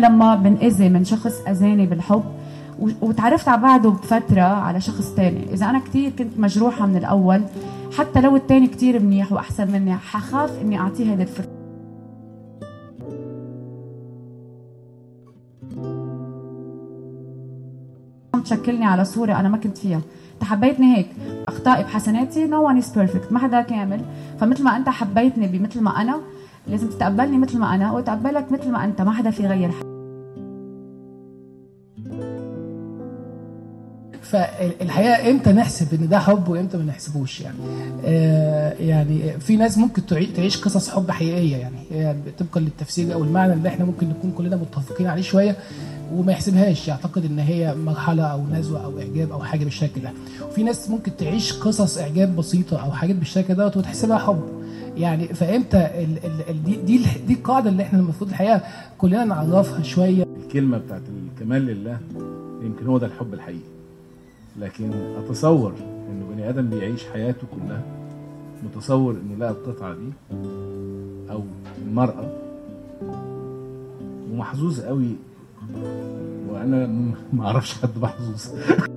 لما بنأذي من شخص أذاني بالحب وتعرفت على بعده بفترة على شخص تاني، إذا أنا كتير كنت مجروحة من الأول حتى لو التاني كتير منيح وأحسن مني حخاف إني أعطيه هيدا الفرصة. تشكلني على صورة أنا ما كنت فيها، تحبيتني هيك، أخطائي بحسناتي no one is perfect، ما حدا كامل، فمثل ما أنت حبيتني بمثل ما أنا لازم تتقبلني مثل ما أنا وأتقبلك مثل ما أنت، ما حدا في غير. فالحقيقه امتى نحسب ان ده حب وامتى ما نحسبوش يعني. يعني في ناس ممكن تعيش قصص حب حقيقيه يعني طبقا للتفسير او المعنى اللي احنا ممكن نكون كلنا متفقين عليه شويه، وما يحسبهاش، يعتقد ان هي مرحله او نزوه او اعجاب او حاجه بالشكل ده. وفي ناس ممكن تعيش قصص اعجاب بسيطه او حاجات بالشكل ده وتحسبها حب يعني. فامتى دي القاعده اللي احنا المفروض الحقيقه كلنا نعرفها شويه. الكلمه بتاعت الكمال لله يمكن هو ده الحب الحقيقي، لكن اتصور انه بني ادم بيعيش حياته كلها متصور انه لقى القطعه دي او المراه ومحظوظ قوي، وانا ما اعرفش حد محظوظ